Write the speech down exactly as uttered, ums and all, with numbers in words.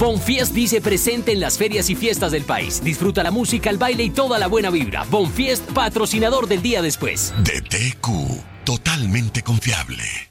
Bonfiest dice presente en las ferias y fiestas del país. Disfruta la música, el baile y toda la buena vibra. Bonfiest, patrocinador del día después. D T Q, totalmente confiable.